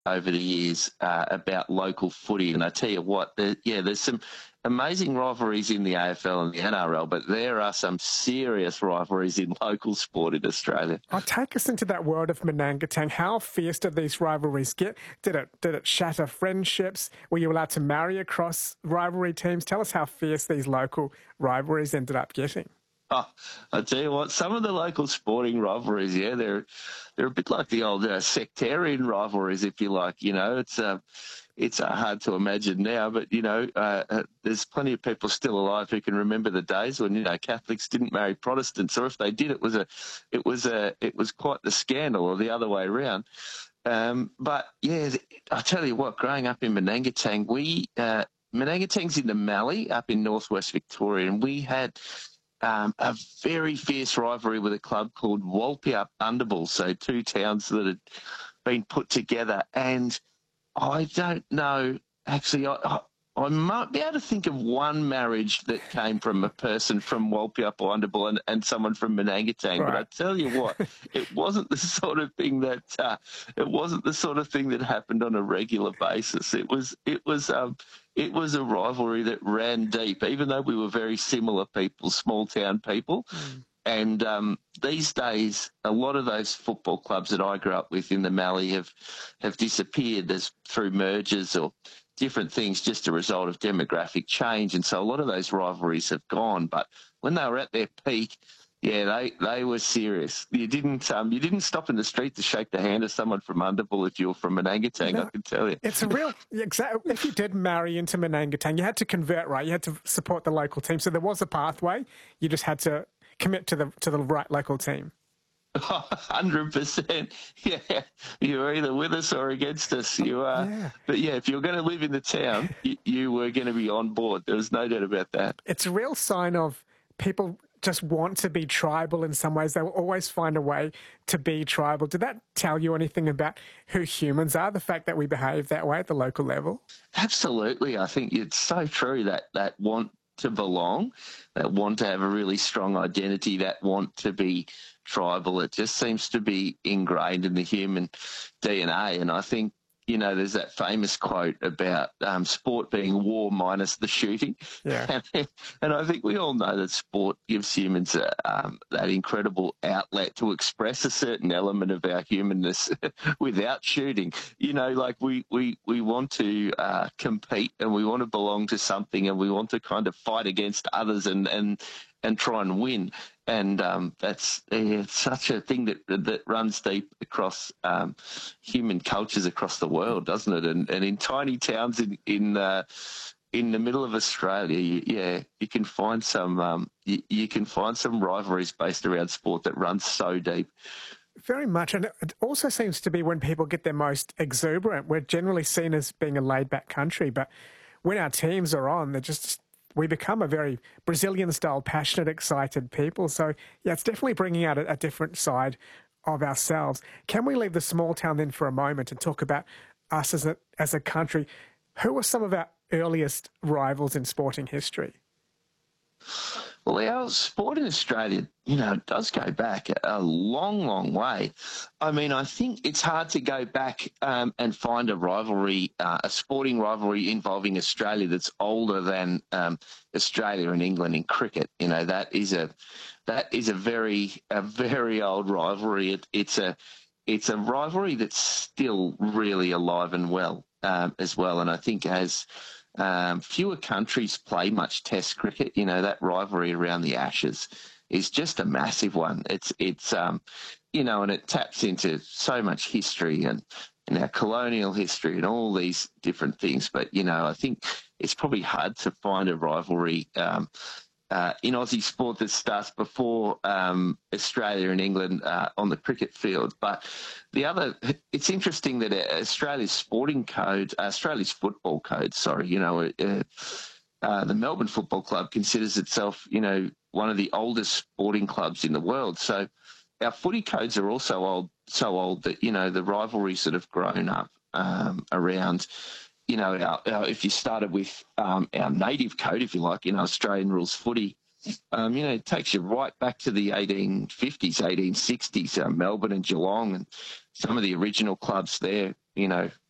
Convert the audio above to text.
over the years about local footy, and I tell you what, there's some amazing rivalries in the AFL and the NRL, but there are some serious rivalries in local sport in Australia. Take us into that world of Manangatang. How fierce did these rivalries get? Did it shatter friendships? Were you allowed to marry across rivalry teams? Tell us how fierce these local rivalries ended up getting. Oh, I tell you what, some of the local sporting rivalries, they're a bit like the old sectarian rivalries, if you like. It's hard to imagine now, but there's plenty of people still alive who can remember the days when Catholics didn't marry Protestants, or if they did, it was quite the scandal, or the other way around. But yeah, I tell you what, growing up in Manangatang, Manangatang's in the Mallee up in northwest Victoria, and we had a very fierce rivalry with a club called Walpiup Underbull, so two towns that had been put together. And I don't know, actually, I might be able to think of one marriage that came from a person from Walpiup or Underbull and someone from Manangatang. Right. But I tell you what, it wasn't the sort of thing that happened on a regular basis. It was a rivalry that ran deep, even though we were very similar people, small town people. Mm. And these days, a lot of those football clubs that I grew up with in the Mallee have disappeared through mergers or different things, just a result of demographic change. And so a lot of those rivalries have gone. But when they were at their peak, they were serious. You didn't stop in the street to shake the hand of someone from Underbull if you were from Manangatang, I can tell you. It's a real, exactly. If you did marry into Manangatang, you had to convert, right? You had to support the local team. So there was a pathway. You just had to commit to the right local team. 100%. Yeah, you were either with us or against us. You are. Yeah. But yeah, if you were going to live in the town, you were going to be on board. There was no doubt about that. It's a real sign of people just want to be tribal in some ways. They will always find a way to be tribal. Did that tell you anything about who humans are, the fact that we behave that way at the local level? Absolutely. I think it's so true, that want to belong, that want to have a really strong identity, that want to be tribal. It just seems to be ingrained in the human DNA. And I think, there's that famous quote about sport being war minus the shooting. Yeah. And I think we all know that sport gives humans that incredible outlet to express a certain element of our humanness without shooting. Like we want to compete, and we want to belong to something, and we want to kind of fight against others and try and win. And it's such a thing that runs deep across human cultures across the world, doesn't it? And in tiny towns in the middle of Australia, you can find some rivalries based around sport that runs so deep. Very much. And it also seems to be when people get their most exuberant. We're generally seen as being a laid-back country, but when our teams are on, we become a very Brazilian-style, passionate, excited people. So, yeah, it's definitely bringing out a different side of ourselves. Can we leave the small town then for a moment and talk about us as a country? Who are some of our earliest rivals in sporting history? Well, our sport in Australia, does go back a long, long way. I mean, I think it's hard to go back and find a rivalry, a sporting rivalry involving Australia that's older than Australia and England in cricket. That is a very old rivalry. It's a rivalry that's still really alive and well as well. And I think as fewer countries play much Test cricket, that rivalry around the Ashes is just a massive one. It's and it taps into so much history and our colonial history and all these different things. But, I think it's probably hard to find a rivalry in Aussie sport that starts before Australia and England on the cricket field. But it's interesting that Australia's football code, the Melbourne Football Club considers itself, one of the oldest sporting clubs in the world. So our footy codes are also so old that, the rivalries that have grown up around, if you started with our native code, if you like, Australian rules footy, it takes you right back to the 1850s, 1860s, Melbourne and Geelong and some of the original clubs there,